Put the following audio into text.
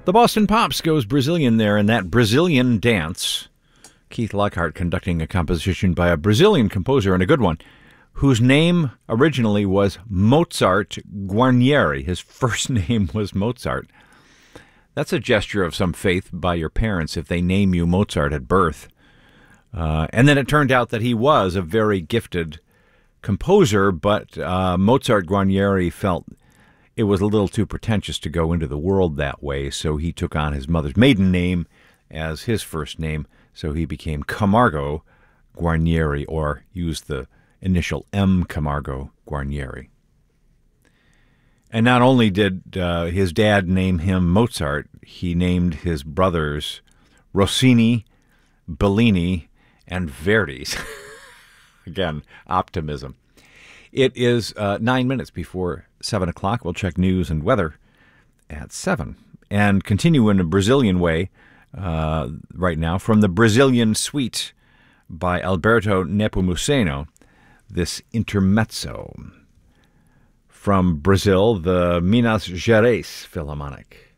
The Boston Pops goes Brazilian there in that Brazilian dance. Keith Lockhart conducting a composition by a Brazilian composer, and a good one, whose name originally was Mozart Guarnieri. His first name was Mozart. That's a gesture of some faith by your parents if they name you Mozart at birth. And then it turned out that he was a very gifted composer, but Mozart Guarnieri felt it was a little too pretentious to go into the world that way, so he took on his mother's maiden name as his first name, so he became Camargo Guarnieri, or used the initial M. Camargo Guarnieri. And not only did his dad name him Mozart, he named his brothers Rossini, Bellini, and Verdi's. Again, optimism. It is 9 minutes before 7 o'clock. We'll check news and weather at 7. And continue in a Brazilian way right now from the Brazilian Suite by Alberto Nepomuceno, this intermezzo. From Brazil, the Minas Gerais Philharmonic.